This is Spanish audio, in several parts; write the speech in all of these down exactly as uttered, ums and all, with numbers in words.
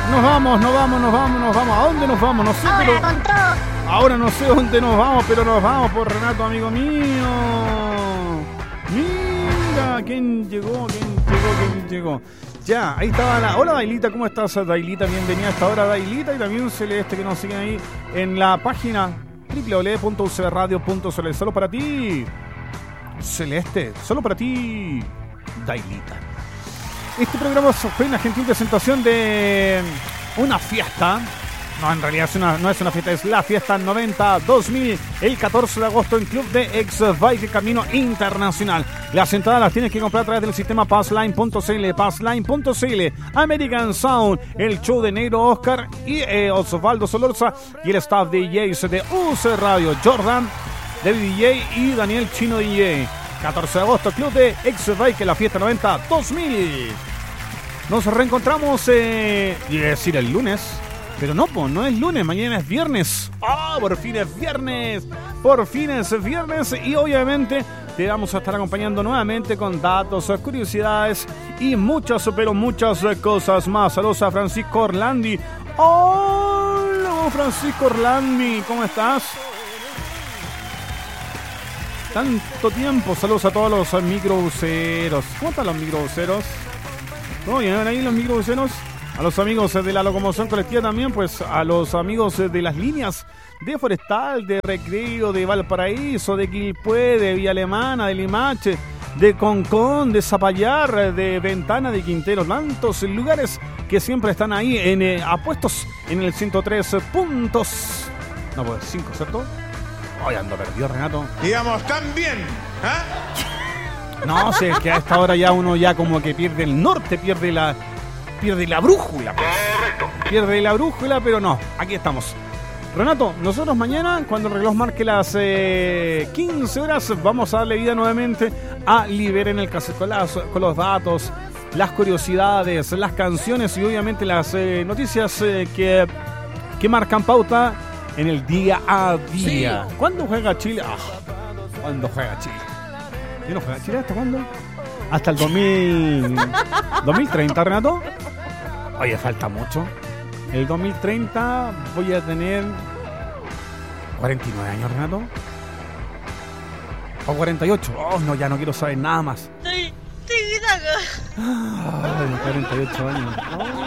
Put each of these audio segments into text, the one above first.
nos vamos, nos vamos, nos vamos, nos vamos. ¿A dónde nos vamos? No sé, Ahora, pero... control. Ahora no sé dónde nos vamos, pero nos vamos por Renato, amigo mío. Mira, ¿quién llegó? ¿Quién llegó? ¿Quién llegó? Ya, ahí estaba la... Hola, Dailita, ¿cómo estás, Dailita? Bienvenida a esta hora, Dailita. Y también Celeste, que nos siguen ahí en la página doble u doble u doble u punto u c b radio punto c l. Solo para ti, Celeste. Solo para ti, Dailita. Este programa fue una gentil presentación de una fiesta. No, en realidad es una, no es una fiesta, es la fiesta noventa dos mil, el catorce de agosto en Club de X-Bike Camino Internacional. Las entradas las tienes que comprar a través del sistema passline punto c l, passline punto c l. American Sound, el show de Negro Oscar y eh, Osvaldo Solorza y el staff de D Js de U C Radio, Jordan, David D J y Daniel Chino D J. catorce de agosto, Club de X-Bike, la fiesta noventa dos mil. Nos reencontramos, eh, y decir el lunes. Pero no, pues no es lunes, mañana es viernes. ¡Oh, por fin es viernes! Por fin es viernes y obviamente te vamos a estar acompañando nuevamente con datos, curiosidades y muchas, pero muchas cosas más. Saludos a Francisco Orlandi. ¡Hola, Francisco Orlandi! ¿Cómo estás? Tanto tiempo. Saludos a todos los microbuseros. ¿Cómo están los microbuseros? ¿Cómo vienen ahí los microbuseros? A los amigos de la locomoción colectiva también, pues a los amigos de las líneas de Forestal, de Recreo, de Valparaíso, de Quilpué, de Villa Alemana, de Limache, de Concón, de Zapallar, de Ventana, de Quintero, tantos lugares que siempre están ahí en, eh, apuestos en el ciento tres puntos. No, pues cinco, ¿cierto? Ay, ando perdido, Renato. Digamos, tan bien, ¿eh? No, sé, es que a esta hora ya uno ya como que pierde el norte, pierde la... Pierde la brújula. Pues. Pierde la brújula, pero no. Aquí estamos. Renato, nosotros mañana, cuando el reloj marque las eh, quince horas, vamos a darle vida nuevamente a Liberen el Cassette con, las, con los datos, las curiosidades, las canciones y obviamente las eh, noticias eh, que, que marcan pauta en el día a día. Sí. ¿Cuándo juega Chile? Ah, ¿cuándo juega Chile? ¿Y no juega Chile hasta cuándo? Hasta el dos mil, dos mil treinta, Renato. Oye, falta mucho. El dos mil treinta voy a tener cuarenta y nueve años, Renato. O cuarenta y ocho. Oh, no, ya no quiero saber nada más. Estoy, estoy Ay, cuarenta y ocho años.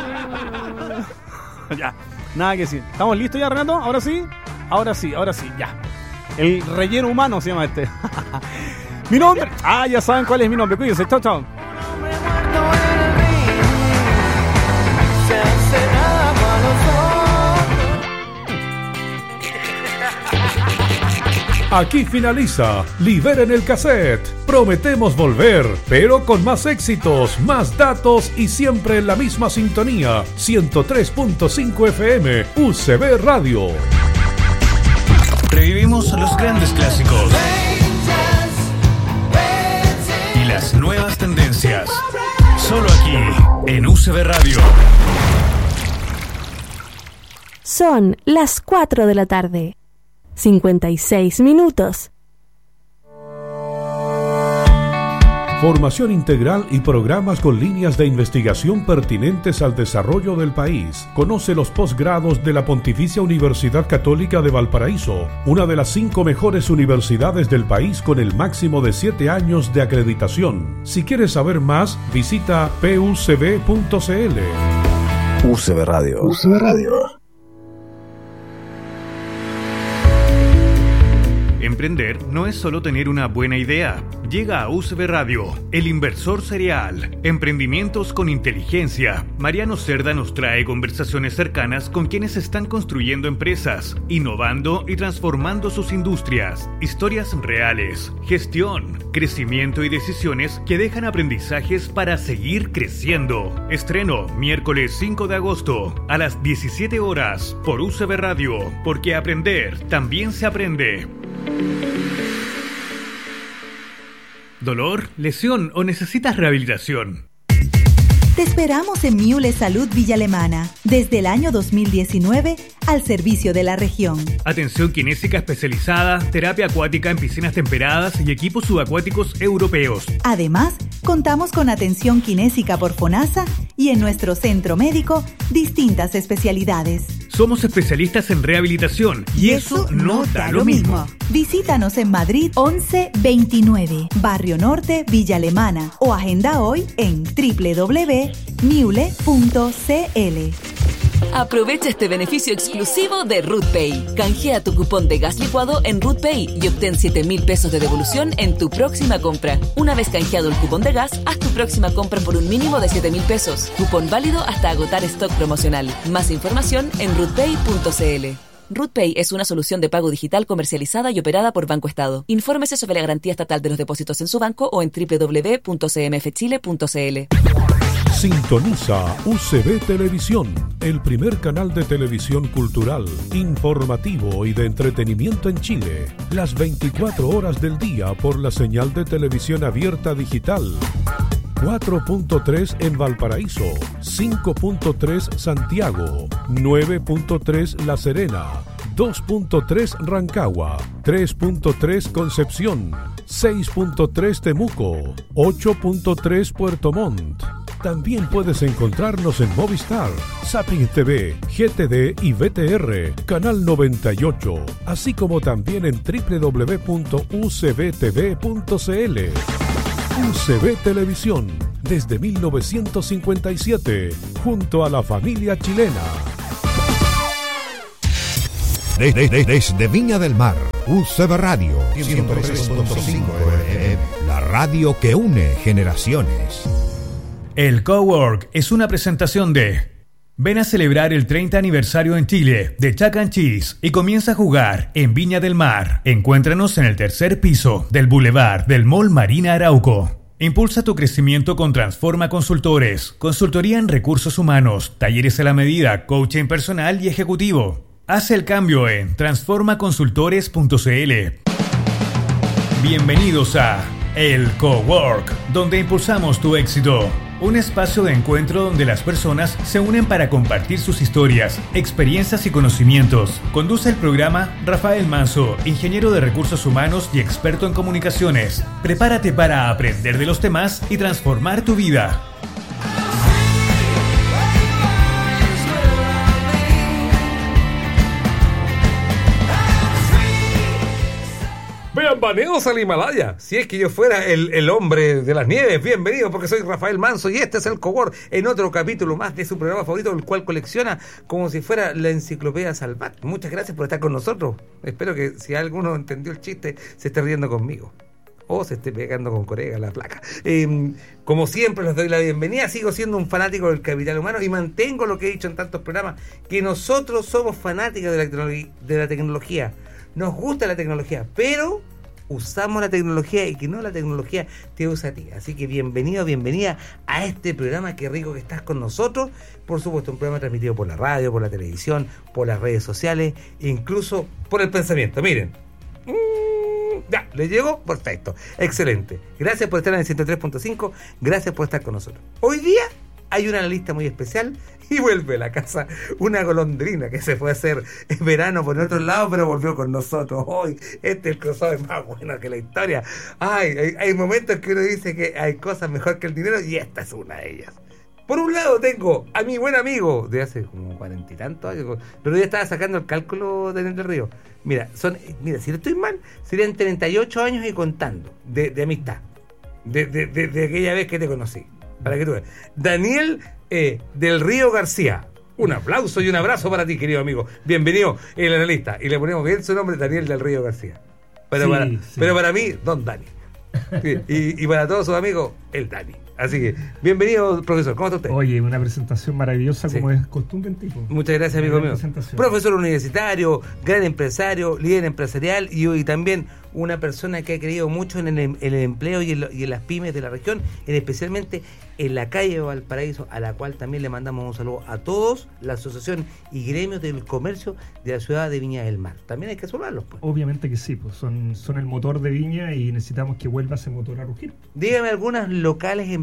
Oh. Ya, nada que decir. ¿Estamos listos ya, Renato? ¿Ahora sí? Ahora sí, ahora sí, ya. El relleno humano se llama este. Mi nombre. Ah, ya saben cuál es mi nombre. Cuídense. Chao, chao. Aquí finaliza Liberen el Cassette. Prometemos volver, pero con más éxitos, más datos y siempre en la misma sintonía. ciento tres punto cinco F M, U C B Radio. Revivimos los grandes clásicos y las nuevas tendencias. Solo aquí, en U C B Radio. Son las cuatro de la tarde. cincuenta y seis minutos. Formación integral y programas con líneas de investigación pertinentes al desarrollo del país. Conoce los posgrados de la Pontificia Universidad Católica de Valparaíso, una de las cinco mejores universidades del país con el máximo de siete años de acreditación. Si quieres saber más, visita p u c b punto c l. U C B Radio. U C B Radio. Emprender no es solo tener una buena idea. Llega a U C B Radio, El Inversor Serial, Emprendimientos con Inteligencia. Mariano Cerda nos trae conversaciones cercanas con quienes están construyendo empresas, innovando y transformando sus industrias. Historias reales, gestión, crecimiento y decisiones que dejan aprendizajes para seguir creciendo. Estreno miércoles cinco de agosto a las diecisiete horas por U C B Radio, porque aprender también se aprende. ¿Dolor, lesión o necesitas rehabilitación? Te esperamos en Miule Salud Villa Alemana, desde el año dos mil diecinueve, al servicio de la región. Atención kinésica especializada, terapia acuática en piscinas temperadas y equipos subacuáticos europeos. Además, contamos con atención kinésica por FONASA y en nuestro centro médico, distintas especialidades. Somos especialistas en rehabilitación y, y eso, eso no da, da lo mismo. mismo. Visítanos en Madrid once veintinueve, Barrio Norte, Villa Alemana, o agenda hoy en doble u doble u doble u punto miule punto c l. Aprovecha este beneficio exclusivo de RootPay. Canjea tu cupón de gas licuado en RootPay y obtén siete mil pesos de devolución en tu próxima compra. Una vez canjeado el cupón de gas, haz tu próxima compra por un mínimo de siete mil pesos. Cupón válido hasta agotar stock promocional. Más información en rootpay punto c l. RootPay es una solución de pago digital comercializada y operada por Banco Estado. Infórmese sobre la garantía estatal de los depósitos en su banco o en doble u doble u doble u punto c m f chile punto c l. Sintoniza U C B Televisión, el primer canal de televisión cultural, informativo y de entretenimiento en Chile. Las veinticuatro horas del día por la señal de televisión abierta digital. cuatro punto tres en Valparaíso, cinco punto tres Santiago, nueve punto tres La Serena, dos punto tres Rancagua, tres punto tres Concepción, seis punto tres Temuco, ocho punto tres Puerto Montt. También puedes encontrarnos en Movistar, Zapping T V, G T D y V T R, Canal noventa y ocho, así como también en doble u doble u doble u punto u c b t v punto c l. U C B Televisión, desde mil novecientos cincuenta y siete, junto a la familia chilena. De, de, de, desde Viña del Mar, U C B Radio, ciento tres punto cinco F M, la radio que une generaciones. El Cowork es una presentación de... Ven a celebrar el treinta aniversario en Chile de Chuck and Cheese y comienza a jugar en Viña del Mar. Encuéntranos en el tercer piso del Boulevard del Mall Marina Arauco. Impulsa tu crecimiento con Transforma Consultores, consultoría en recursos humanos, talleres a la medida, coaching personal y ejecutivo. Haz el cambio en transforma consultores punto c l. Bienvenidos a El Cowork, donde impulsamos tu éxito. Un espacio de encuentro donde las personas se unen para compartir sus historias, experiencias y conocimientos. Conduce el programa Rafael Manso, ingeniero de recursos humanos y experto en comunicaciones. Prepárate para aprender de los demás y transformar tu vida. Bienvenidos al Himalaya. Si es que yo fuera el, el hombre de las nieves, bienvenido, porque soy Rafael Manso y este es el Cowork en otro capítulo más de su programa favorito, el cual colecciona como si fuera la enciclopedia Salvat. Muchas gracias por estar con nosotros. Espero que si alguno entendió el chiste se esté riendo conmigo o se esté pegando con Corega la placa. Eh, como siempre les doy la bienvenida. Sigo siendo un fanático del capital humano y mantengo lo que he dicho en tantos programas, que nosotros somos fanáticos de la, tecnología, de la tecnología. Nos gusta la tecnología, pero usamos la tecnología y que no la tecnología te usa a ti. Así que bienvenido, bienvenida a este programa. Qué rico que estás con nosotros. Por supuesto, un programa transmitido por la radio, por la televisión, por las redes sociales, incluso por el pensamiento. Miren. Ya, ¿les llegó? Perfecto. Excelente. Gracias por estar en el ciento tres punto cinco. Gracias por estar con nosotros. Hoy día hay una analista muy especial y vuelve a la casa una golondrina que se fue a hacer verano por otro lado, pero volvió con nosotros. Hoy, este es el crossover más bueno que la historia. Ay, hay, hay momentos que uno dice que hay cosas mejor que el dinero y esta es una de ellas. Por un lado tengo a mi buen amigo de hace como cuarenta y tantos años, pero ya estaba sacando el cálculo de Del Río. Mira, son, mira, si no estoy mal, serían treinta y ocho años y contando de, de amistad, de, de, de, de aquella vez que te conocí. Para que tú veas. Daniel eh, Del Río García. Un aplauso y un abrazo para ti, querido amigo. Bienvenido, el analista. Y le ponemos bien su nombre, Daniel Del Río García. Pero, sí, para, sí. pero para mí, Don Dani. Y, y para todos sus amigos, el Dani. Así que, bienvenido, profesor. ¿Cómo está usted? Oye, una presentación maravillosa, sí. como es costumbre en tipo. Muchas gracias, amigo mío. Profesor universitario, gran empresario, líder empresarial y, y también una persona que ha creído mucho en el, en el empleo y en, y en las pymes de la región, en especialmente en la calle de Valparaíso, a la cual también le mandamos un saludo a todos, la asociación y gremios del comercio de la ciudad de Viña del Mar. También hay que saludarlos, pues. Obviamente que sí, pues son, son el motor de Viña y necesitamos que vuelva ese motor a rugir. Dígame algunas locales emblemáticas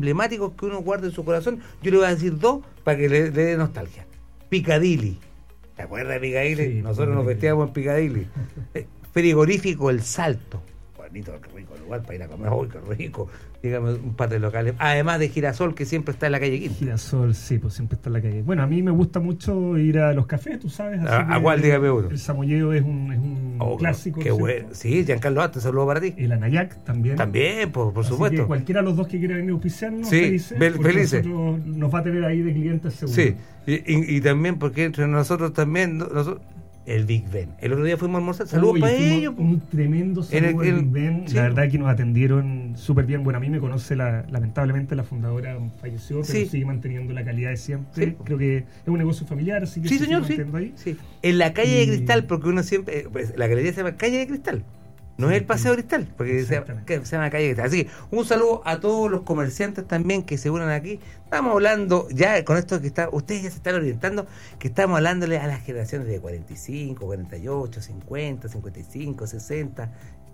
emblemáticos que uno guarda en su corazón. Yo le voy a decir dos para que le, le dé nostalgia. Piccadilly. ¿Te acuerdas de Piccadilly? Sí, nosotros nos vestíamos en Piccadilly. Frigorífico El Salto. Bonito, qué rico lugar para ir a comer. ¡Uy, qué rico! Dígame un par de locales. Además de Girasol, que siempre está en la calle Quinta. Girasol, sí, pues siempre está en la calle. Bueno, a mí me gusta mucho ir a los cafés, tú sabes. Así ¿A, a cuál? Dígame uno. El Samoyeo es un, es un oh, clásico. Qué bueno. Sí, Giancarlo Aste, saludo para ti. El Anayac también. También, por, por así supuesto. Que cualquiera de los dos que quiera venir a auspiciarnos, sí, felices. Fel, felices. Nos va a tener ahí de clientes seguro. Sí, y, y, y también porque entre nosotros también... Nosotros, el Big Ben. El otro día fuimos a almorzar. Saludos para ellos. Un tremendo saludo al Big Ben. Sí. La verdad que nos atendieron súper bien. Bueno, a mí me conoce, la, lamentablemente, la fundadora falleció, pero sí. sigue manteniendo la calidad de siempre. Sí. Creo que es un negocio familiar, así que sí, señor, sí. ahí. sí. En la calle y... de Cristal, porque uno siempre... Pues, la galería se llama Calle de Cristal. No es el Paseo Cristal, porque se, se llama Calle Cristal. Así que un saludo a todos los comerciantes también que se unan aquí. Estamos hablando, ya con esto que está, ustedes ya se están orientando, que estamos hablándole a las generaciones de cuarenta y cinco, cuarenta y ocho, cincuenta, cincuenta y cinco, sesenta,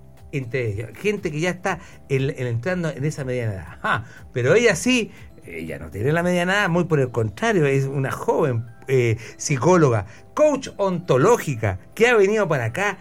entre gente que ya está en, en entrando en esa mediana edad. Ah, pero ella sí, ella no tiene la mediana edad, muy por el contrario, es una joven eh, psicóloga, coach ontológica, que ha venido para acá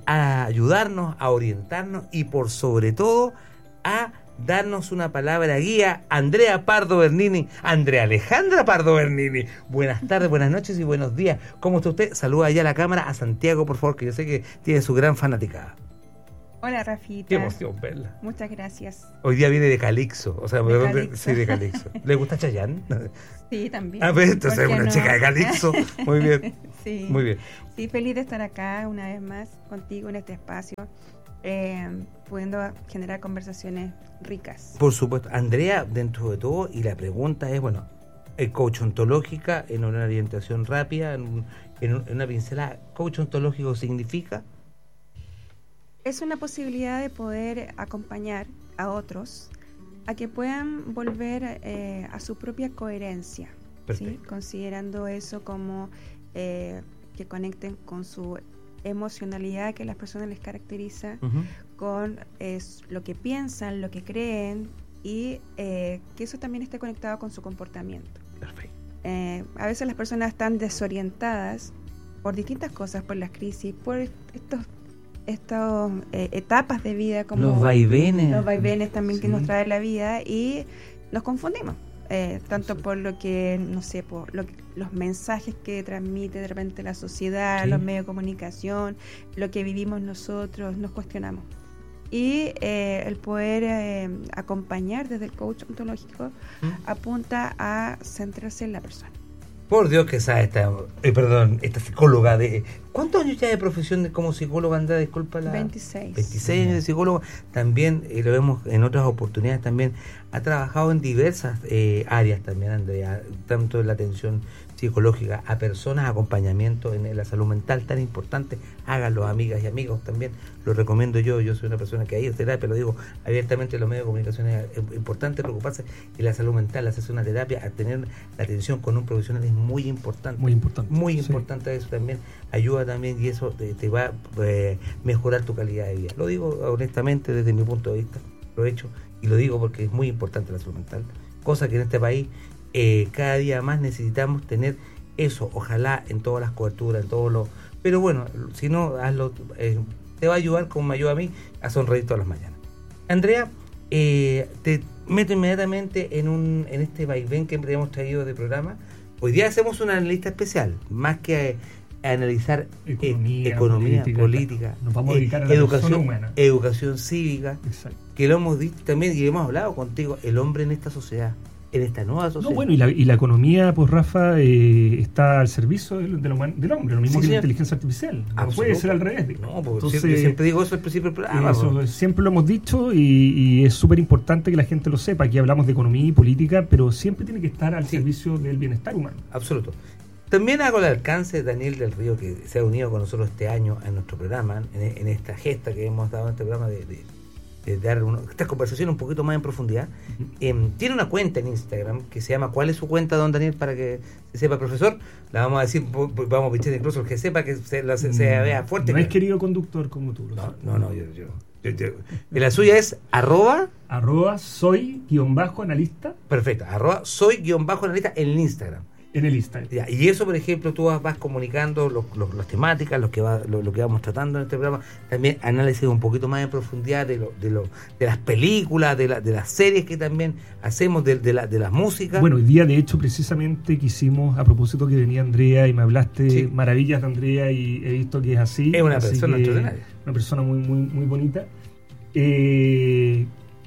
a ayudarnos, a orientarnos y por sobre todo a darnos una palabra guía. Andrea Pardo Bernini, Andrea Alejandra Pardo Bernini, buenas tardes, buenas noches y buenos días. ¿Cómo está usted? Saluda allá a la cámara, a Santiago, por favor, que yo sé que tiene su gran fanaticada. Hola, Rafita. Qué emoción verla. Muchas gracias. Hoy día viene de Calixto, o sea, de de, Calixto. sí, de Calixto. ¿Le gusta Chayanne? Sí, también. Ah, pues entonces es una no? chica de Calixto. Muy bien. Sí. Muy bien. Sí, feliz de estar acá una vez más contigo en este espacio, eh, pudiendo generar conversaciones ricas. Por supuesto. Andrea, dentro de todo, y la pregunta es, bueno, el coach ontológica en una orientación rápida, en, en una pincelada, ¿coach ontológico significa? Es una posibilidad de poder acompañar a otros a que puedan volver eh, a su propia coherencia, ¿sí? Considerando eso como eh, que conecten con su emocionalidad que a las personas les caracteriza, uh-huh. con es, lo que piensan, lo que creen y eh, que eso también esté conectado con su comportamiento. Perfecto. Eh, a veces las personas están desorientadas por distintas cosas, por las crisis, por estos estas eh, etapas de vida, como los vaivenes los vaivenes también sí. que nos trae la vida, y nos confundimos eh, tanto sí. por lo que no sé por lo que, los mensajes que transmite de repente la sociedad, sí. los medios de comunicación, lo que vivimos nosotros, nos cuestionamos, y eh, el poder eh, acompañar desde el coach ontológico ¿Mm? apunta a centrarse en la persona. Por Dios que sabe esta, eh, perdón, esta psicóloga de... ¿Cuántos años ya de profesión de, como psicóloga, Andrea? Disculpa la... veintiséis. veintiséis años de psicóloga. También, eh, lo vemos en otras oportunidades también, ha trabajado en diversas eh, áreas también, Andrea, tanto en la atención psicológica a personas, acompañamiento en la salud mental tan importante. Háganlo, amigas y amigos, también lo recomiendo yo. Yo soy una persona que ha ido a terapia, lo digo abiertamente en los medios de comunicación. Es importante preocuparse en la salud mental, hacerse una terapia, a tener la atención con un profesional es muy importante. Muy importante. Muy importante sí. Eso también ayuda también, y eso te, te va a eh, mejorar tu calidad de vida. Lo digo honestamente desde mi punto de vista, lo he hecho y lo digo porque es muy importante la salud mental, cosa que en este país eh, cada día más necesitamos tener eso, ojalá en todas las coberturas, en todos los... Pero bueno, si no, hazlo, eh, te va a ayudar como me ayuda a mí a sonreír todas las mañanas. Andrea, eh, te meto inmediatamente en un en este vaivén que hemos traído de programa. Hoy día hacemos una lista especial, más que eh, analizar economía, eh, economía política, política nos vamos a dedicar eh, a la educación humana. Educación cívica. Exacto. Que lo hemos dicho también y hemos hablado contigo, el hombre en esta sociedad, en esta nueva sociedad. No, bueno, y la, y la economía, pues Rafa, eh, está al servicio del, del, human, del hombre, lo mismo sí, que señor. La inteligencia artificial. No puede ser al revés. Digo. No, porque Entonces, siempre, siempre digo eso al principio del programa. Eso, siempre lo hemos dicho y, y es súper importante que la gente lo sepa. Aquí hablamos de economía y política, pero siempre tiene que estar al sí. servicio del bienestar humano. Absoluto. También hago el alcance de Daniel del Río, que se ha unido con nosotros este año en nuestro programa, en, en esta gesta que hemos dado en este programa de... de de dar una, esta conversación un poquito más en profundidad. Uh-huh. Eh, tiene una cuenta en Instagram que se llama, ¿cuál es su cuenta, don Daniel? Para que se sepa, profesor, la vamos a decir, vamos a pinchar incluso el que sepa, que se, la, se, se vea fuerte. No es querido conductor como tú. No, no, no, yo, yo La suya es arroba... Arroba soy guión bajo analista. Perfecto, arroba soy guión bajo analista en el Instagram. En el Instagram. Ya, y eso, por ejemplo, tú vas, vas comunicando los, los, las temáticas, los que va, lo, lo que vamos tratando en este programa. También análisis un poquito más en profundidad de lo, de, lo, de las películas, de, la, de las series que también hacemos, de, de, la, de las músicas. Bueno, hoy día, de hecho, precisamente quisimos, a propósito que venía Andrea y me hablaste sí. maravillas de Andrea y he visto que es así. Es una así persona extraordinaria. Una persona muy, muy, muy bonita. Eh...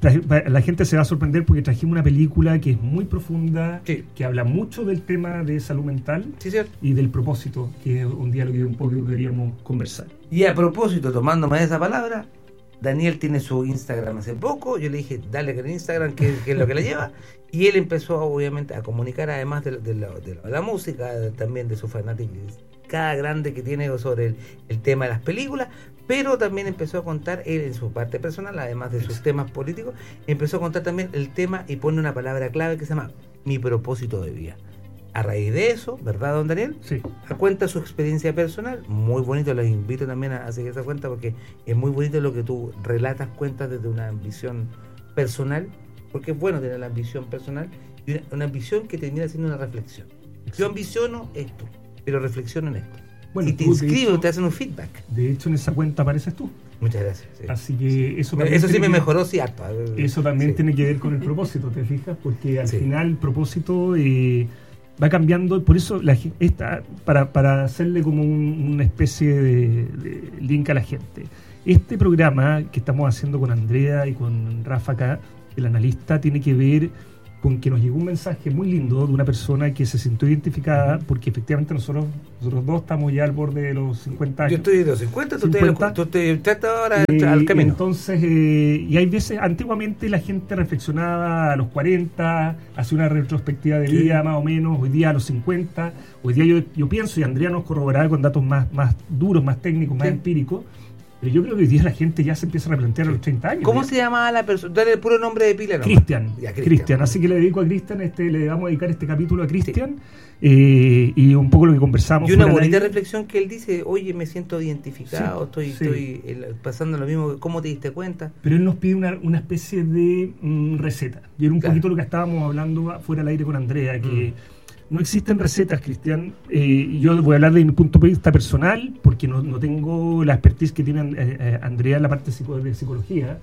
La gente se va a sorprender porque trajimos una película que es muy profunda, sí. que habla mucho del tema de salud mental sí, cierto. y del propósito, que es un día lo que un poco queríamos conversar. Y a propósito, tomándome esa palabra, Daniel tiene su Instagram hace poco, yo le dije, dale que el Instagram, que, que es lo que le lleva, y él empezó obviamente a comunicar, además de, de, la, de la música, también de su fanática grande que tiene sobre el, el tema de las películas, pero también empezó a contar él en su parte personal, además de sus temas políticos, empezó a contar también el tema y pone una palabra clave que se llama mi propósito de vida. A raíz de eso, ¿verdad, don Daniel? Sí. A cuenta su experiencia personal, muy bonito, los invito también a, a seguir esa cuenta porque es muy bonito lo que tú relatas, cuentas desde una ambición personal, porque es bueno tener la ambición personal y una, una ambición que termina siendo una reflexión. Yo ambiciono esto, pero reflexiono en esto. Bueno, y te inscribes, te hacen un feedback. De hecho, en esa cuenta apareces tú. Muchas gracias. Sí. Así que eso también eso sí me que, mejoró, sí, harto. Eso también sí. tiene que ver con el propósito, ¿te fijas? Porque al sí. final el propósito eh, va cambiando. Por eso, la, esta, para, para hacerle como un, una especie de, de link a la gente, este programa que estamos haciendo con Andrea y con Rafa acá, el analista, tiene que ver con que nos llegó un mensaje muy lindo de una persona que se sintió identificada, porque efectivamente nosotros nosotros dos estamos ya al borde de los cincuenta años. Yo estoy de los cincuenta, tú estás ahora eh, al camino. Entonces, eh, y hay veces, antiguamente la gente reflexionaba a los cuarenta, hacía una retrospectiva de vida sí. más o menos, hoy día a los cincuenta, hoy día yo, yo pienso, y Andrea nos corroborará con datos más, más duros, más técnicos, más sí. empíricos, pero yo creo que hoy día la gente ya se empieza a replantear sí. a los treinta años. ¿Cómo ¿ya? se llamaba la persona? Dale el puro nombre de pila, ¿no? Cristian. Cristian. Así que le dedico a Cristian, este, le vamos a dedicar este capítulo a Cristian. Sí. Eh, y un poco lo que conversamos. Y una bonita reflexión que él dice, oye, me siento identificado, sí, estoy, sí. estoy el, pasando lo mismo, ¿cómo te diste cuenta? Pero él nos pide una, una especie de mm, receta. Y era un claro. poquito lo que estábamos hablando fuera del aire con Andrea, que mm. no existen recetas, Cristian. Eh, yo voy a hablar de mi punto de vista personal, porque no, no tengo la expertise que tiene eh, Andrea en la parte de psicología.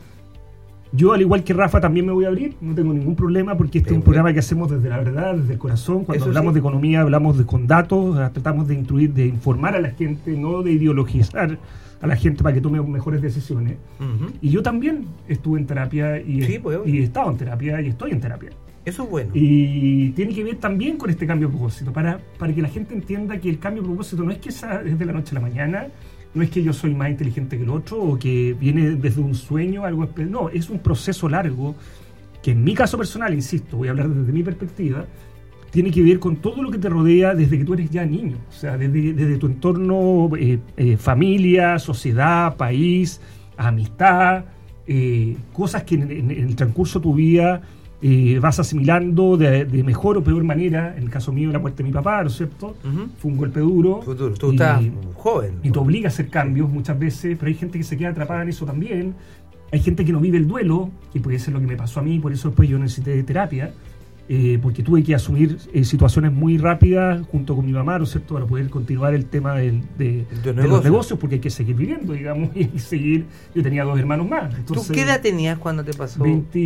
Yo, al igual que Rafa, también me voy a abrir, no tengo ningún problema, porque este Pero es un programa que hacemos desde la verdad, desde el corazón. Cuando hablamos sí. de economía, hablamos de, con datos, tratamos de instruir, de informar a la gente, no de ideologizar a la gente para que tome mejores decisiones. Uh-huh. Y yo también estuve en terapia y, sí, pues, y he estado en terapia y estoy en terapia. Eso es bueno. Y tiene que ver también con este cambio de propósito, para, para que la gente entienda que el cambio de propósito no es que sea, es de la noche a la mañana, no es que yo soy más inteligente que el otro o que viene desde un sueño, algo especial. No, es un proceso largo que en mi caso personal, insisto, voy a hablar desde mi perspectiva, tiene que ver con todo lo que te rodea desde que tú eres ya niño, o sea, desde, desde tu entorno, eh, eh, familia, sociedad, país, amistad, eh, cosas que en, en, en el transcurso de tu vida eh, vas asimilando de, de mejor o peor manera. En el caso mío, la muerte de mi papá, ¿no es cierto? Uh-huh. Fue un golpe duro. Futuro. Tú y, estás joven. Y te obliga a hacer cambios muchas veces, pero hay gente que se queda atrapada en eso también. Hay gente que no vive el duelo, que puede ser lo que me pasó a mí, por eso después yo necesité de terapia, eh, porque tuve que asumir eh, situaciones muy rápidas junto con mi mamá, ¿no es cierto?, para poder continuar el tema del, de, de, de los negocios, porque hay que seguir viviendo, digamos, y seguir. Yo tenía dos hermanos más. Entonces, ¿tú qué edad tenías cuando te pasó?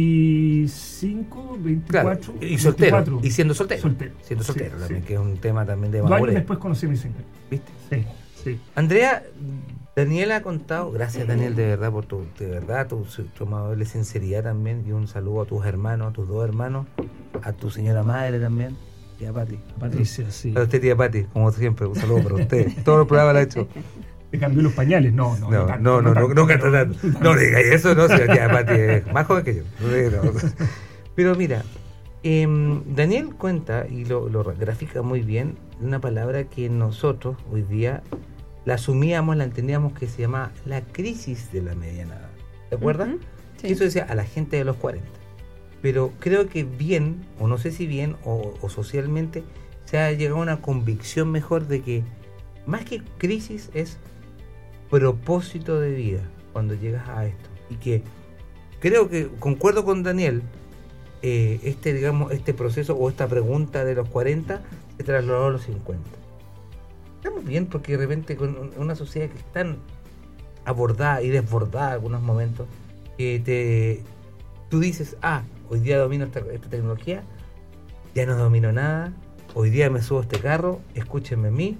veinticinco, veinticuatro. Claro. Y soltero. veinticuatro. Y siendo soltero. Soltero. Siendo soltero sí, también, sí. que es un tema también de madurez. Dos madurez. años después conocí a mi señora. ¿Viste? Sí, sí. Andrea, Daniel ha contado, gracias Daniel de verdad por tu, de verdad, tu, tu amable sinceridad también, y un saludo a tus hermanos, a tus dos hermanos, a tu señora madre también, tía Pati. Patricia, sí. A usted, tía Pati, como siempre, un saludo para usted. Todos los programas lo ha hecho. ¿Te cambió los pañales? No, no, no, no, tanto, no, no, no, no, canta tanto. No le digáis eso, no, si la tía Pati es más joven que yo. No, no. Pero mira, eh, Daniel cuenta, y lo, lo grafica muy bien, una palabra que nosotros hoy día la asumíamos, la entendíamos, que se llama la crisis de la mediana edad. ¿Te acuerdas? Uh-huh, sí. Eso decía a la gente de los cuarenta. Pero creo que bien, o no sé si bien, o, o socialmente, se ha llegado a una convicción mejor de que más que crisis es propósito de vida cuando llegas a esto. y que creo que concuerdo con Daniel, eh, este digamos este proceso o esta pregunta de los cuarenta se trasladó a los cincuenta. Estamos bien porque de repente con una sociedad que es tan abordada y desbordada en algunos momentos, que te tú dices, ah, hoy día domino esta, esta tecnología, ya no domino nada, hoy día me subo a este carro, escúchenme a mí,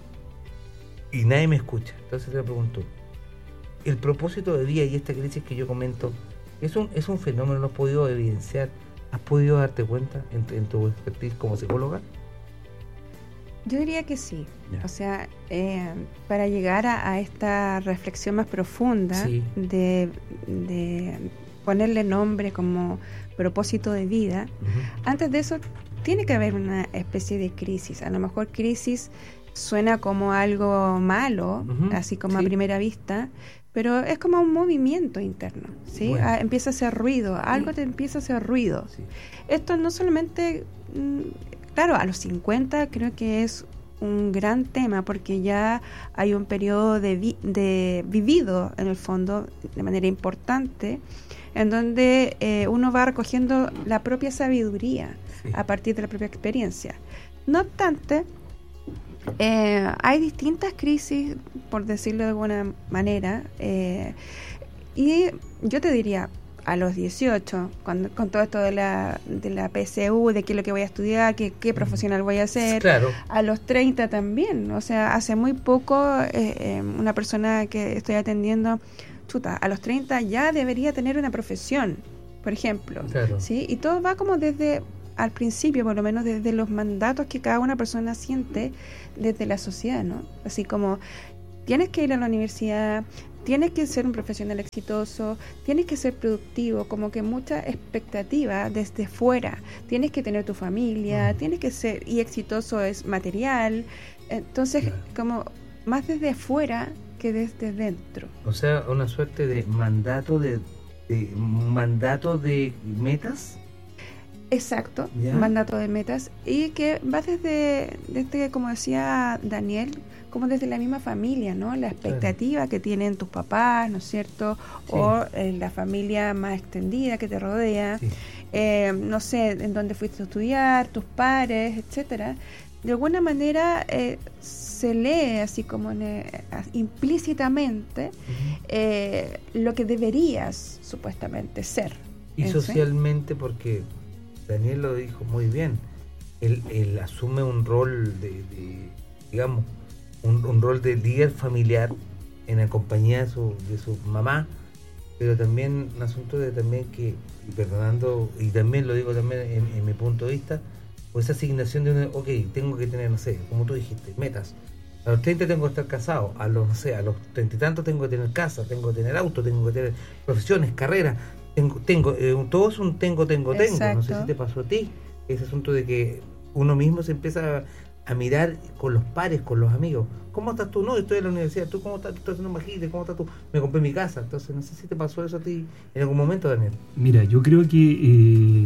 y nadie me escucha. Entonces te pregunto, el propósito de vida y esta crisis que yo comento, ¿es un, es un fenómeno? ¿Lo has podido evidenciar? ¿Has podido darte cuenta en, en tu expertise como psicóloga? Yo diría que sí. Yeah. O sea, eh, para llegar a, a esta reflexión más profunda sí. de, de ponerle nombre como propósito de vida, uh-huh. antes de eso tiene que haber una especie de crisis. A lo mejor crisis suena como algo malo, uh-huh. así como sí. a primera vista, pero es como un movimiento interno, ¿sí? Bueno. Ah, empieza a hacer ruido, algo sí. te empieza a hacer ruido. Sí. Esto no solamente... Mmm, Claro, a los cincuenta creo que es un gran tema porque ya hay un periodo de, vi- de vivido en el fondo de manera importante en donde eh, uno va recogiendo la propia sabiduría sí. a partir de la propia experiencia. No obstante, eh, hay distintas crisis, por decirlo de alguna manera, eh, y yo te diría, a los dieciocho, cuando, con todo esto de la de la P S U, de qué es lo que voy a estudiar, qué, qué profesional voy a ser, claro. a los treinta también, o sea, hace muy poco eh, eh, una persona que estoy atendiendo, chuta, a los treinta ya debería tener una profesión, por ejemplo, claro. ¿sí? Y todo va como desde, al principio, por lo menos desde los mandatos que cada una persona siente desde la sociedad, ¿no? Así como, tienes que ir a la universidad, tienes que ser un profesional exitoso, tienes que ser productivo, como que mucha expectativa desde fuera. Tienes que tener tu familia, uh-huh. tienes que ser, y exitoso es material. Entonces, claro. como más desde afuera que desde dentro. O sea, una suerte de mandato de, de mandato de metas. Exacto, ¿Ya? mandato de metas, y que va desde, desde, como decía Daniel, como desde la misma familia, ¿no? La expectativa claro. que tienen tus papás, ¿no es cierto? Sí. O eh, la familia más extendida que te rodea, sí. eh, no sé, en dónde fuiste a estudiar, tus pares, etcétera. De alguna manera eh, se lee así como en, eh, implícitamente uh-huh. eh, lo que deberías supuestamente ser. Y socialmente, porque Daniel lo dijo muy bien, él, él asume un rol de, de digamos, un, un rol de líder familiar en la compañía de su, de su mamá, pero también un asunto de también que, y perdonando, y también lo digo también en, en mi punto de vista, o esa asignación de, una, ok, tengo que tener, no sé, como tú dijiste, metas. A los treinta tengo que estar casado, a los, no sé, a los treinta y tantos tengo que tener casa, tengo que tener auto, tengo que tener profesiones, carreras. Tengo, tengo eh, todo es un tengo, tengo, tengo. Exacto. No sé si te pasó a ti. Ese asunto de que uno mismo se empieza a, a mirar con los pares, con los amigos. ¿Cómo estás tú? No, estoy en la universidad. ¿Tú cómo estás? Estoy haciendo magíster. ¿Cómo estás tú? Me compré mi casa. Entonces, no sé si te pasó eso a ti en algún momento, Daniel. Mira, yo creo que, eh,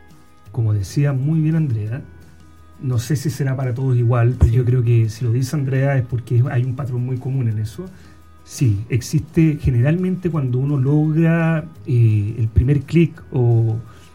como decía muy bien Andrea, no sé si será para todos igual, pero sí. yo creo que si lo dice Andrea es porque hay un patrón muy común en eso. Sí, existe generalmente cuando uno logra eh, el primer clic o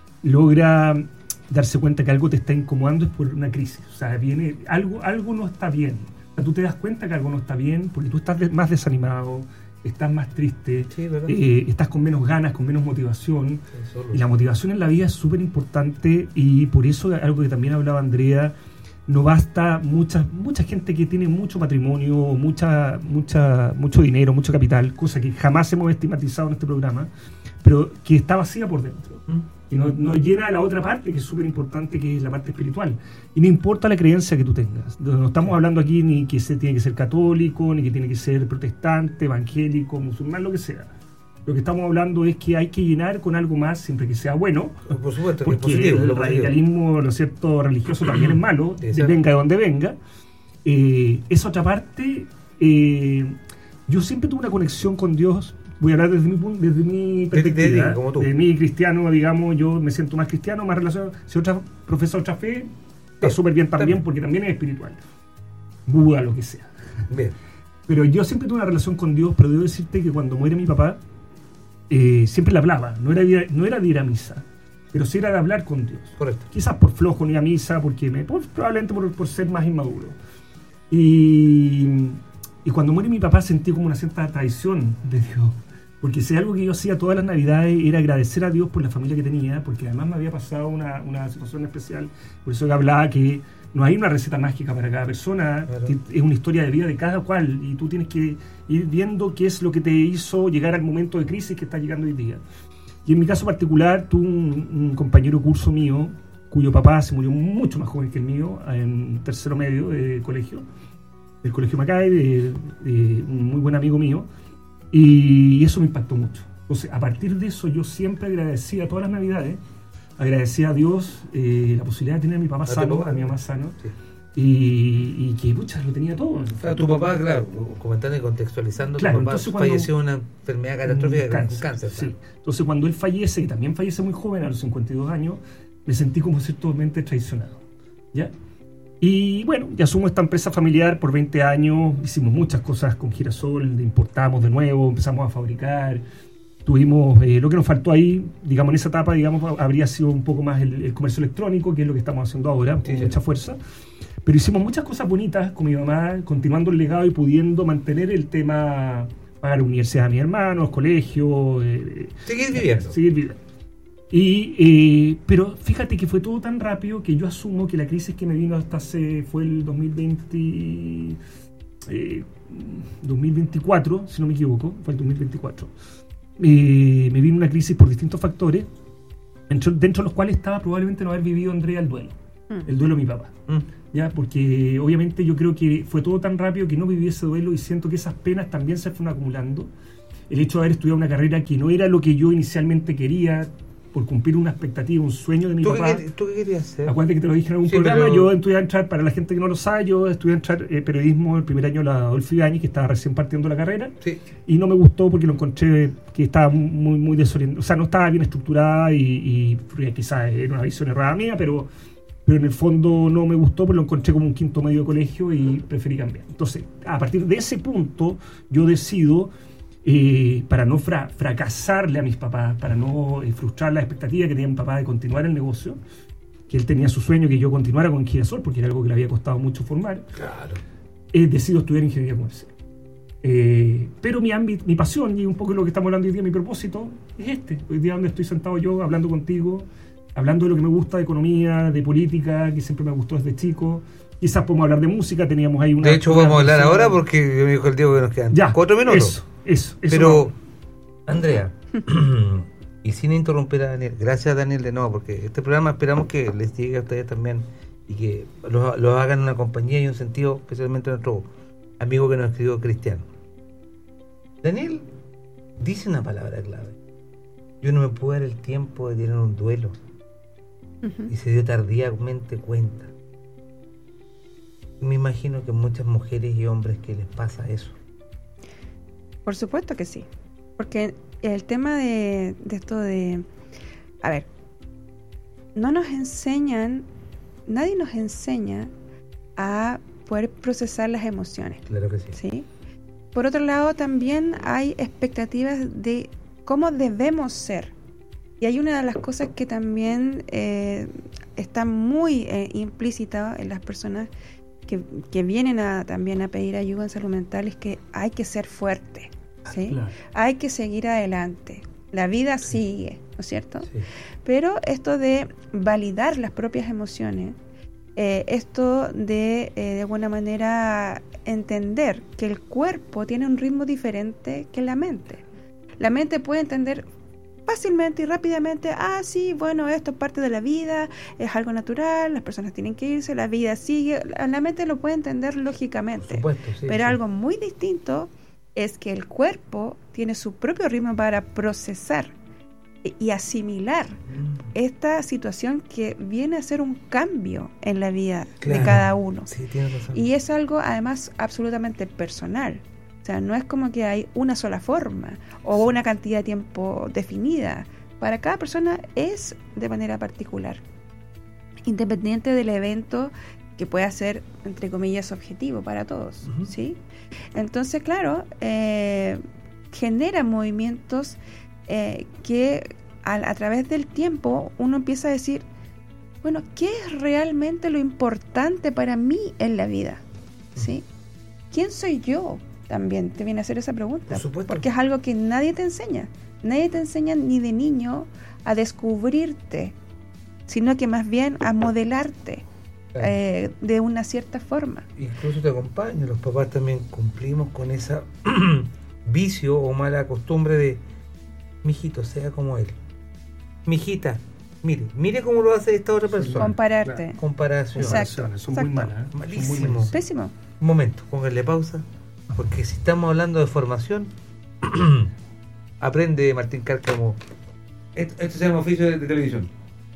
logra darse cuenta que algo te está incomodando es por una crisis. O sea, viene algo, algo no está bien. O sea, tú te das cuenta que algo no está bien porque tú estás de, más desanimado, estás más triste, sí, eh, estás con menos ganas, con menos motivación. Sí, y la motivación en la vida es súper importante y por eso algo que también hablaba Andrea, no basta mucha mucha gente que tiene mucho patrimonio, mucha mucha mucho dinero, mucho capital, cosa que jamás hemos estigmatizado en este programa, pero que está vacía por dentro. ¿Mm? Y no, no llena la otra parte que es súper importante, que es la parte espiritual. Y no importa la creencia que tú tengas. No estamos hablando aquí ni que se tiene que ser católico, ni que tiene que ser protestante, evangélico, musulmán, lo que sea. Lo que estamos hablando es que hay que llenar con algo más, siempre que sea bueno. Por supuesto, porque que positivo, el radicalismo, ¿no es cierto?, religioso también es malo, de venga de donde venga. Eh, esa otra parte, eh, yo siempre tuve una conexión con Dios. Voy a hablar desde mi, desde mi perspectiva, de, de, como tú. de mi cristiano, digamos, yo me siento más cristiano, más relacionado. Si otra profesa otra fe, está súper bien también, porque también es espiritual. Buda, lo que sea. Bien. Pero yo siempre tuve una relación con Dios, pero debo decirte que cuando muere mi papá, eh, siempre le hablaba, no era, de, no era de ir a misa, pero sí era de hablar con Dios. Correcto. Quizás por flojo no iba a misa, porque me, por, probablemente por, por ser más inmaduro. Y, y cuando muere mi papá sentí como una cierta traición de Dios, porque si algo que yo hacía todas las navidades era agradecer a Dios por la familia que tenía, porque además me había pasado una, una situación especial, por eso que hablaba que no hay una receta mágica para cada persona, claro. Es una historia de vida de cada cual, y tú tienes que ir viendo qué es lo que te hizo llegar al momento de crisis que está llegando hoy día. Y en mi caso particular, tuve un, un compañero curso mío, cuyo papá se murió mucho más joven que el mío, en tercero medio de colegio, del colegio Macay, de, de un muy buen amigo mío, y eso me impactó mucho. Entonces, a partir de eso, yo siempre agradecía todas las navidades, agradecía a Dios eh, la posibilidad de tener a mi papá ¿A sano, papá? a mi mamá sano, sí. y, y que muchas lo tenía todo. O sea, tu papá, claro, comentando y contextualizando, claro, tu papá falleció de una enfermedad catastrófica, cáncer, cáncer sí. Entonces, cuando él fallece, y también fallece muy joven, a los cincuenta y dos años, me sentí como ciertamente traicionado, ¿ya? Y bueno, ya asumo esta empresa familiar por veinte años, hicimos muchas cosas con Girasol, importamos de nuevo, empezamos a fabricar, tuvimos, eh, lo que nos faltó ahí, digamos, en esa etapa, digamos, habría sido un poco más el, el comercio electrónico, que es lo que estamos haciendo ahora, con sí, mucha sí. fuerza, pero hicimos muchas cosas bonitas con mi mamá, continuando el legado y pudiendo mantener el tema, pagar universidad a mis hermanos, colegio, eh, seguir viviendo. Seguir viviendo. Y, eh, pero fíjate que fue todo tan rápido que yo asumo que la crisis que me vino hasta hace fue el dos mil veinte, eh, dos mil veinticuatro, si no me equivoco, fue el dos mil veinticuatro. Eh, me vino una crisis por distintos factores, dentro, dentro de los cuales estaba probablemente no haber vivido, Andrea, el duelo, mm. el duelo de mi papá. Mm. ¿Ya? Porque obviamente yo creo que fue todo tan rápido que no viví ese duelo y siento que esas penas también se fueron acumulando. El hecho de haber estudiado una carrera que no era lo que yo inicialmente quería, por cumplir una expectativa, un sueño de mi ¿Tú papá. Qué, ¿Tú qué querías hacer? Acuérdate que te lo dije en algún sí, programa, pero... yo estudié a entrar, para la gente que no lo sabe, yo estudié a entrar eh, periodismo el primer año de la Adolfo Ibáñez, que estaba recién partiendo la carrera, sí. y no me gustó porque lo encontré que estaba muy, muy desorientado, o sea, no estaba bien estructurada y, y quizás era una visión errada mía, pero, pero en el fondo no me gustó porque lo encontré como un quinto medio de colegio y preferí cambiar. Entonces, a partir de ese punto, yo decido... Eh, para no fra- fracasarle a mis papás, para no eh, frustrar la expectativa que tenía mi papá de continuar el negocio, que él tenía su sueño que yo continuara con Girasol, porque era algo que le había costado mucho formar, claro. eh, decido estudiar ingeniería comercial. Eh, pero mi ámbito, mi pasión, y un poco lo que estamos hablando hoy día, mi propósito, es este. Hoy día donde estoy sentado yo, hablando contigo, hablando de lo que me gusta de economía, de política, que siempre me gustó desde chico. Quizás podemos hablar de música, teníamos ahí una... De hecho, vamos a hablar ahora porque me dijo el Diego que nos quedan ya, cuatro minutos. Eso, eso. eso Pero, vamos. Andrea, y sin interrumpir a Daniel, gracias Daniel de nuevo, porque este programa esperamos que les llegue a ustedes también y que lo, lo hagan en una compañía y un sentido, especialmente a nuestro amigo que nos escribió, Cristiano. Daniel dice una palabra clave. Yo no me pude dar el tiempo de tener un duelo. Uh-huh. Y se dio tardíamente cuenta. Me imagino que muchas mujeres y hombres que les pasa eso. Por supuesto que sí. Porque el tema de, de esto de... A ver, no nos enseñan, nadie nos enseña a poder procesar las emociones. Claro que sí. ¿Sí? Por otro lado, también hay expectativas de cómo debemos ser. Y hay una de las cosas que también eh, está muy eh, implícita en las personas que, que vienen a, también a pedir ayuda en salud mental, es que hay que ser fuerte, ¿sí? Claro. Hay que seguir adelante. La vida sí. sigue, ¿no es cierto? Sí. Pero esto de validar las propias emociones, eh, esto de, eh, de alguna manera, entender que el cuerpo tiene un ritmo diferente que la mente. La mente puede entender fácilmente y rápidamente, ah, sí, bueno, esto es parte de la vida, es algo natural, las personas tienen que irse, la vida sigue. La mente lo puede entender lógicamente. Por supuesto, sí, pero sí. Algo muy distinto es que el cuerpo tiene su propio ritmo para procesar y asimilar mm. esta situación que viene a ser un cambio en la vida claro. de cada uno. Sí, tienes razón. Y es algo, además, absolutamente personal. O sea, no es como que hay una sola forma o una cantidad de tiempo definida. Para cada persona es de manera particular, independiente del evento que pueda ser, entre comillas, objetivo para todos, uh-huh. ¿sí? Entonces, claro, eh, genera movimientos eh, que a, a través del tiempo uno empieza a decir, bueno, ¿qué es realmente lo importante para mí en la vida? ¿Sí? ¿Quién soy yo? También te viene a hacer esa pregunta. Por supuesto. Porque es algo que nadie te enseña. Nadie te enseña ni de niño a descubrirte, sino que más bien a modelarte claro. eh, de una cierta forma. Incluso te acompaña. Los papás también cumplimos con esa vicio o mala costumbre de mijito, sea como él. Mijita, mire, mire cómo lo hace esta otra persona. Compararte. Claro. Comparación. Exacto. Son muy malas. ¿eh? Malísimo. Muy Pésimo. Un momento, pónganle pausa, porque si estamos hablando de formación, aprende Martín Cárcamo. Esto, esto se llama oficio de, de televisión.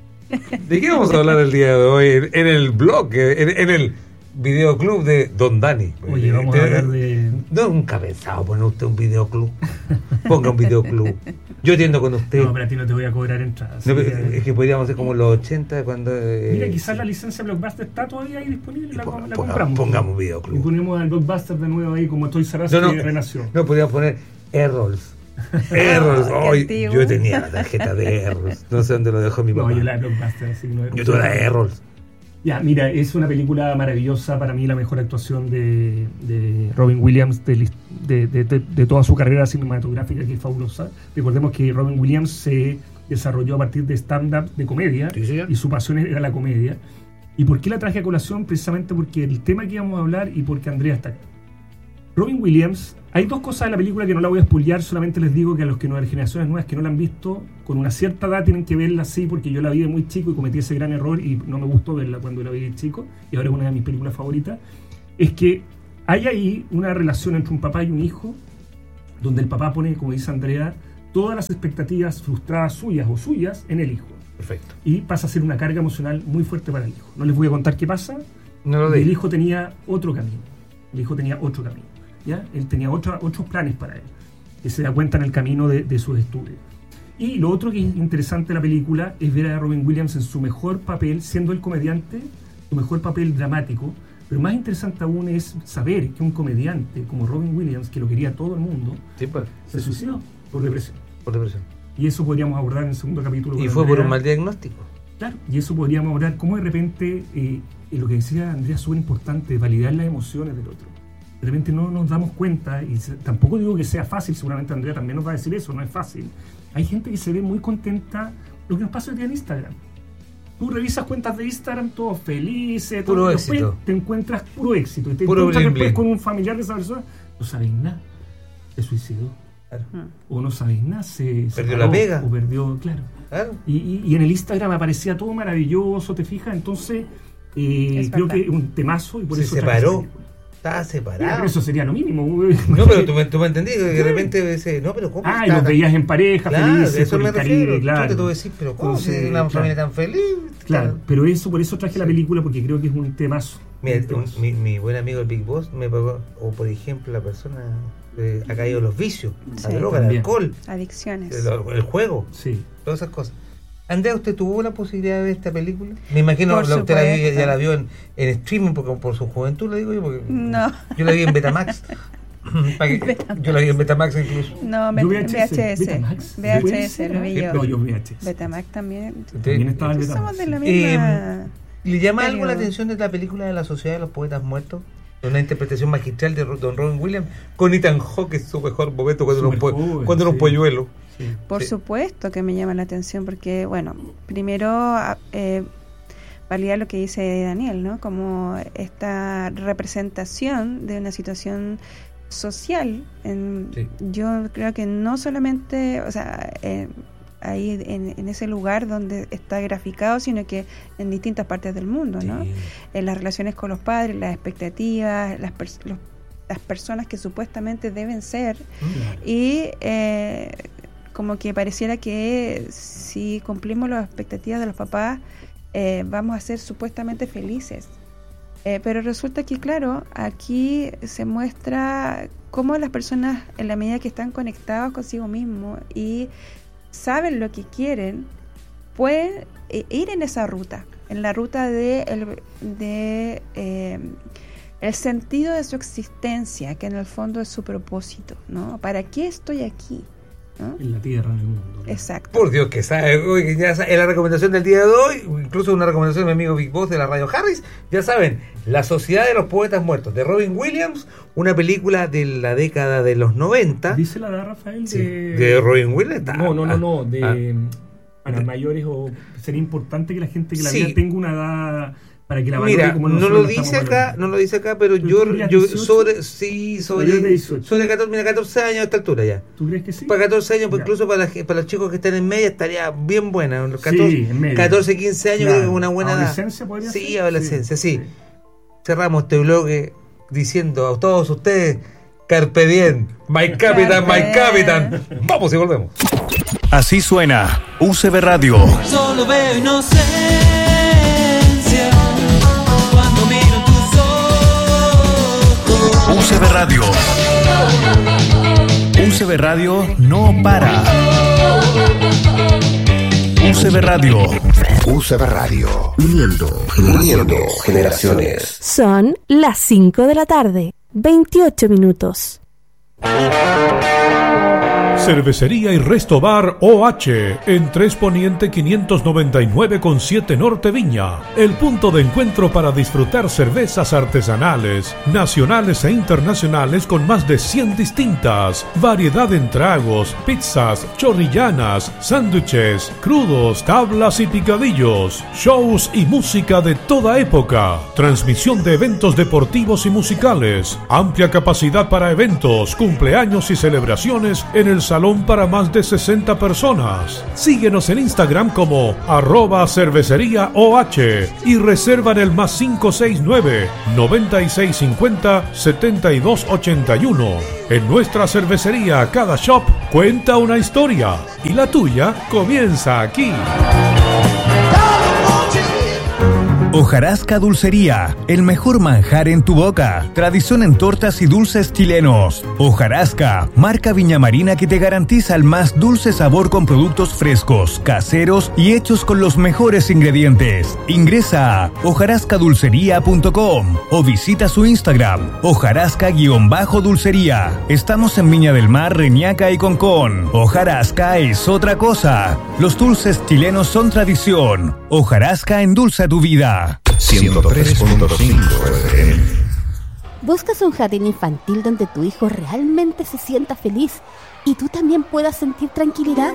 ¿De qué vamos a hablar el día de hoy? En, en el blog, en, en el videoclub de Don Dani. Oye, vamos de, a hablar de... No, nunca he pensado poner usted un videoclub. Ponga un videoclub. Yo atiendo con usted. No, pero a ti no te voy a cobrar entradas. No, que... Es que podríamos ser como los ochenta cuando... Eh, Mira, quizás sí. La licencia Blockbuster está todavía ahí disponible y la, pon, la ponga, compramos. Pongamos un videoclub. Y ponemos al Blockbuster de nuevo ahí como Toys R Us no, no, que renació. No, podríamos poner Errols. Errols. Oh, yo tenía la tarjeta de Errols. No sé dónde lo dejó mi papá. No, yo la Blockbuster. Así no, yo tuve la Errols. Ya, mira, es una película maravillosa, para mí la mejor actuación de, de Robin Williams de, de, de, de, de toda su carrera cinematográfica, que es fabulosa. Recordemos que Robin Williams se desarrolló a partir de stand-up de comedia, sí, sí. Y su pasión era la comedia. ¿Y por qué la traje a colación? Precisamente porque el tema que íbamos a hablar y porque Andrea está acá. Robin Williams, hay dos cosas de la película que no la voy a spoilear, solamente les digo que a los que no, las generaciones nuevas que no la han visto, con una cierta edad tienen que verla así, porque yo la vi de muy chico y cometí ese gran error y no me gustó verla cuando la vi de chico, y ahora es una de mis películas favoritas. Es que hay ahí una relación entre un papá y un hijo, donde el papá pone, como dice Andrea, todas las expectativas frustradas suyas o suyas en el hijo. Perfecto. Y pasa a ser una carga emocional muy fuerte para el hijo. No les voy a contar qué pasa. No lo el hijo tenía otro camino. El hijo tenía otro camino. ¿Ya? Él tenía otra, otros planes para él, que se da cuenta en el camino de, de sus estudios. Y lo otro que es interesante de la película es ver a Robin Williams en su mejor papel, siendo el comediante, su mejor papel dramático, pero más interesante aún es saber que un comediante como Robin Williams, que lo quería todo el mundo, sí, pues, se suicidó por depresión. Por depresión. Y eso podríamos abordar en el segundo capítulo. Y fue Andrea, por un mal diagnóstico. Claro, y eso podríamos abordar cómo de repente, eh, lo que decía Andrea es súper importante, validar las emociones del otro. De repente no nos damos cuenta, y se, tampoco digo que sea fácil, seguramente Andrea también nos va a decir eso, no es fácil. Hay gente que se ve muy contenta, lo que nos pasa hoy día en Instagram. Tú revisas cuentas de Instagram, todos felices, puro todo, éxito. Después te encuentras puro éxito, y te puro encuentras blin, después blin. con un familiar de esa persona, no sabéis nada, se suicidó. Claro. O no sabéis nada, se perdió separó, la pega. O perdió, claro. claro. Y, y, y en el Instagram aparecía todo maravilloso, ¿te fijas? Entonces, eh, creo que es un temazo y por se eso separó. Estaba separado. Pero eso sería lo mínimo. No, pero tú, tú me entendí, que de repente dices, no, pero ¿cómo? Ah, y los veías en pareja, claro, felices, eso por me el Caribe, refiero. claro. Tú te tuve que decir, pero ¿cómo Entonces, si una claro. familia tan feliz? Claro, Claro. pero eso, por eso traje la película, porque creo que es un temazo. Mira, un, mi, mi buen amigo el Big Boss me pagó, o por ejemplo, la persona eh, ha caído en los vicios, sí, la droga, el alcohol, adicciones, el, el juego, sí. todas esas cosas. Andrea, ¿usted tuvo la posibilidad de ver esta película? Me imagino que usted la vio, ya la vio en, en streaming, porque por su juventud, le digo yo, porque no. Yo la vi en Betamax. Yo la vi en Betamax incluso. No, B H S. Betamax. V H S, lo vi yo. No, yo V H S. Betamax también. También estaba en Betamax. Somos de la misma. Eh, ¿Le llama periodo. algo la atención de la película de la Sociedad de los Poetas Muertos? Una interpretación magistral de Don Robin Williams con Ethan Hawke, es su mejor momento cuando era un, po joven, cuando era un sí. polluelo. Sí. Por sí. supuesto que me llama la atención porque, bueno, primero eh, validar lo que dice Daniel, ¿no? Como esta representación de una situación social. En, sí. Yo creo que no solamente, o sea, eh, ahí en, en ese lugar donde está graficado, sino que en distintas partes del mundo, ¿no? Sí. En las relaciones con los padres, las expectativas, las pers los, las personas que supuestamente deben ser, Claro. y eh, como que pareciera que si cumplimos las expectativas de los papás, eh, vamos a ser supuestamente felices. Eh, pero resulta que, claro, aquí se muestra cómo las personas, en la medida que están conectados consigo mismos y saben lo que quieren, pueden eh, ir en esa ruta, en la ruta de, el, de eh, el sentido de su existencia, que en el fondo es su propósito, ¿no? ¿Para qué estoy aquí? ¿no? En la tierra, en el mundo. Exacto. Por Dios que sabe, oye, ya sabe, es la recomendación del día de hoy, incluso una recomendación de mi amigo Big Boss de la Radio Harris. Ya saben, La Sociedad de los Poetas Muertos, de Robin Williams, una película de la década de los noventa. Dice la de Rafael sí. de... de Robin Williams. No, no, no, no, de ah. para mayores, o sería importante que la gente que la sí. vea tenga una edad para que la valore. Mira, como no lo dice acá, no lo dice acá, pero, pero yo, yo sobre, sí, sobre, sobre catorce, mira, catorce años a esta altura ya. ¿Tú crees que sí? Para catorce años, pues incluso para, para los chicos que están en media estaría bien buena. Los catorce, sí, en media. catorce, quince años, claro. Creo que es una buena edad. ¿Adolescencia podría sí, ser? adolescencia, sí. sí. Cerramos este bloque diciendo a todos ustedes, Carpe diem, my capitan, my capitan. Vamos y volvemos. Así suena U C B Radio. Solo veo inocencia cuando miro tus ojos. U C B Radio. U C B Radio no para. U C B Radio. U C B Radio. Uniendo, uniendo generaciones. Son las cinco de la tarde, veintiocho minutos. Cervecería y Resto Bar O H en tres Poniente quinientos noventa y nueve con siete Norte Viña. El punto de encuentro para disfrutar cervezas artesanales, nacionales e internacionales con más de cien distintas. Variedad en tragos, pizzas, chorrillanas, sándwiches, crudos, tablas y picadillos. Shows y música de toda época. Transmisión de eventos deportivos y musicales. Amplia capacidad para eventos, cumpleaños y celebraciones en el salón para más de sesenta personas. Síguenos en Instagram como arroba cervecería OH y reserva en el más cinco seis nueve, noventa y seis cincuenta, setenta y dos ochenta y uno. En nuestra cervecería cada shop cuenta una historia y la tuya comienza aquí. Hojarasca Dulcería, el mejor manjar en tu boca. Tradición en tortas y dulces chilenos. Hojarasca, marca viñamarina que te garantiza el más dulce sabor con productos frescos, caseros y hechos con los mejores ingredientes. Ingresa a hojarasca dulcería punto com o visita su Instagram, hojarasca-dulcería. Estamos en Viña del Mar, Reñaca y Concón. Hojarasca es otra cosa. Los dulces chilenos son tradición. Hojarasca endulza tu vida. ciento tres punto cinco F M. ¿Buscas un jardín infantil donde tu hijo realmente se sienta feliz y tú también puedas sentir tranquilidad?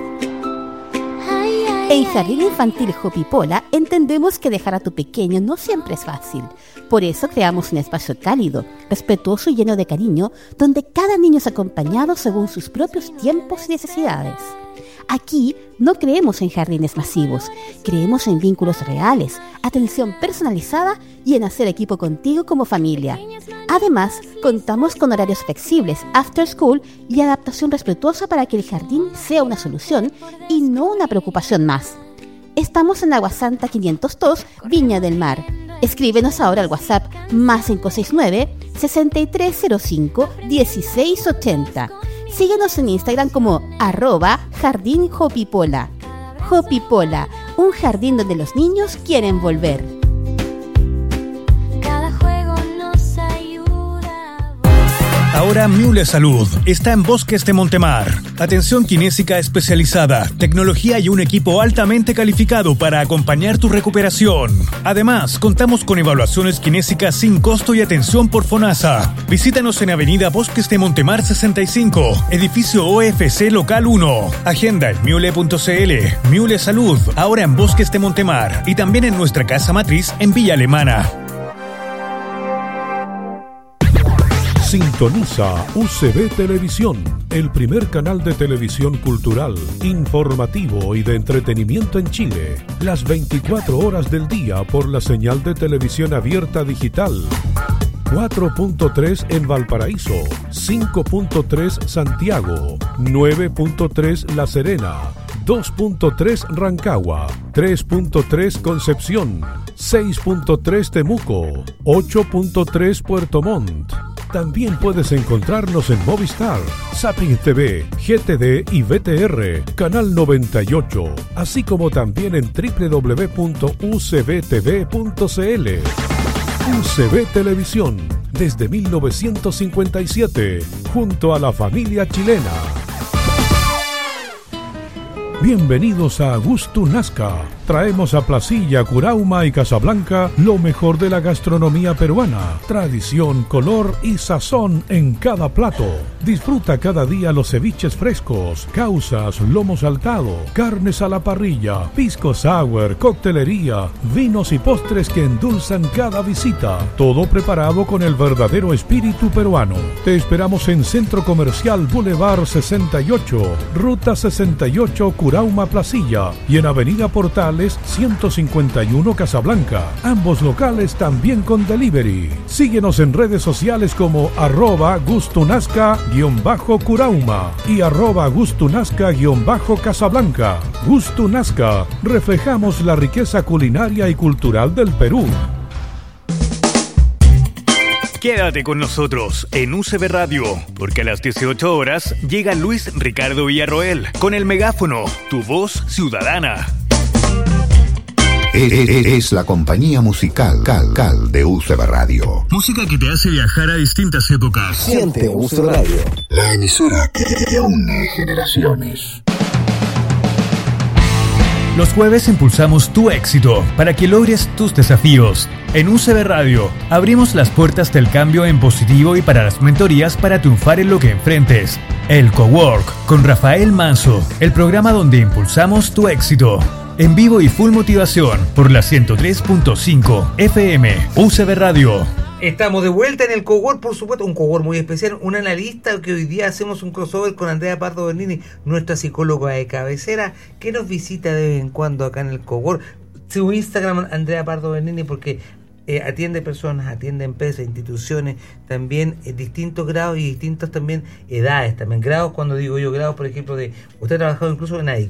En Jardín Infantil Hopipola entendemos que dejar a tu pequeño no siempre es fácil. Por eso creamos un espacio cálido, respetuoso y lleno de cariño, donde cada niño es acompañado según sus propios tiempos y necesidades. Aquí no creemos en jardines masivos, creemos en vínculos reales, atención personalizada y en hacer equipo contigo como familia. Además, contamos con horarios flexibles, after school y adaptación respetuosa para que el jardín sea una solución y no una preocupación más. Estamos en Agua Santa quinientos dos, Viña del Mar. Escríbenos ahora al WhatsApp más cinco seis nueve, sesenta y tres cero cinco, dieciséis ochenta. Síguenos en Instagram como arroba Jardín Hopipola. Hopipola, un jardín donde los niños quieren volver. Cada juego nos ayuda. Ahora Miule Salud está en Bosques de Montemar. Atención kinésica especializada, tecnología y un equipo altamente calificado para acompañar tu recuperación. Además, contamos con evaluaciones kinésicas sin costo y atención por FONASA. Visítanos en Avenida Bosques de Montemar sesenta y cinco, edificio O F C Local uno. Agenda en miule punto c l. Miule Salud, ahora en Bosques de Montemar y también en nuestra casa matriz en Villa Alemana. Sintoniza U C B Televisión, el primer canal de televisión cultural, informativo y de entretenimiento en Chile, las veinticuatro horas del día por la señal de televisión abierta digital. cuatro punto tres en Valparaíso, cinco punto tres Santiago, nueve punto tres La Serena, dos punto tres Rancagua, tres punto tres Concepción, seis punto tres Temuco, ocho punto tres Puerto Montt. También puedes encontrarnos en Movistar, Zapping T V, G T D y V T R, Canal noventa y ocho, así como también en doble u doble u doble u punto u c b t v punto c l. U C B Televisión, desde mil novecientos cincuenta y siete, junto a la familia chilena. Bienvenidos a Gusto Nazca. Traemos a Placilla, Curauma y Casablanca lo mejor de la gastronomía peruana. Tradición, color y sazón en cada plato. Disfruta cada día los ceviches frescos, causas, lomo saltado, carnes a la parrilla, pisco sour, coctelería, vinos y postres que endulzan cada visita. Todo preparado con el verdadero espíritu peruano. Te esperamos en Centro Comercial Boulevard sesenta y ocho, Ruta sesenta y ocho, Curauma, Placilla, y en Avenida Portales ciento cincuenta y uno, Casablanca. Ambos locales también con delivery. Síguenos en redes sociales como arroba gustunazca-curauma y arroba gustunazca-casablanca. Gusto Nazca, reflejamos la riqueza culinaria y cultural del Perú. Quédate con nosotros en U C B Radio, porque a las dieciocho horas llega Luis Ricardo Villarroel con el megáfono, tu voz ciudadana. Es la compañía musical Cal, Cal de U C B Radio. Música que te hace viajar a distintas épocas. Siente U C B Radio, la emisora que une generaciones. Los jueves impulsamos tu éxito para que logres tus desafíos. En U C B Radio abrimos las puertas del cambio en positivo y para las mentorías para triunfar en lo que enfrentes. El Cowork con Rafael Manso, el programa donde impulsamos tu éxito. En vivo y full motivación por la ciento tres punto cinco F M U C B Radio. Estamos de vuelta en el Cowork, por supuesto, un Cowork muy especial, un analista que hoy día hacemos un crossover con Andrea Pardo Bernini, nuestra psicóloga de cabecera, que nos visita de vez en cuando acá en el Cowork. Su Instagram, Andrea Pardo Bernini, porque eh, atiende personas, atiende empresas, instituciones, también en distintos grados y distintas también edades, también grados, cuando digo yo grados, por ejemplo, de usted ha trabajado incluso en adicción.